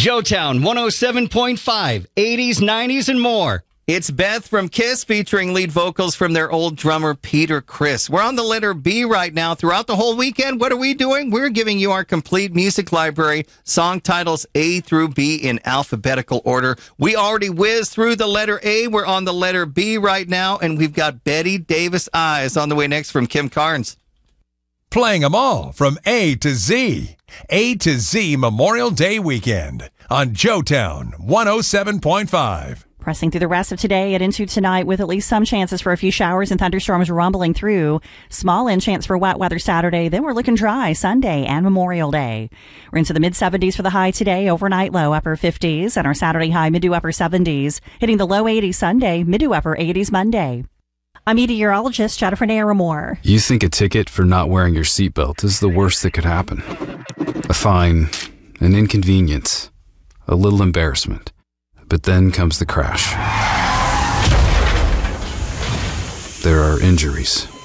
Joetown 107.5, 80s, 90s, and more. It's Beth from Kiss featuring lead vocals from their old drummer, Peter Criss. We're on the letter B right now. Throughout the whole weekend, what are we doing? We're giving you our complete music library, song titles A through B in alphabetical order. We already whizzed through the letter A. We're on the letter B right now, and we've got Betty Davis Eyes on the way next from Kim Carnes. Playing them all from A to Z. A to Z Memorial Day weekend on Joetown 107.5. Pressing through the rest of today and into tonight with at least some chances for a few showers and thunderstorms rumbling through. Small in chance for wet weather Saturday. Then we're looking dry Sunday and Memorial Day. We're into the mid-70s for the high today. Overnight low upper 50s. And our Saturday high mid to upper 70s. Hitting the low 80s Sunday, mid to upper 80s Monday. I'm meteorologist Jennifer Naramore. You think a ticket for not wearing your seatbelt is the worst that could happen. A fine, an inconvenience, a little embarrassment. But then comes the crash. There are injuries,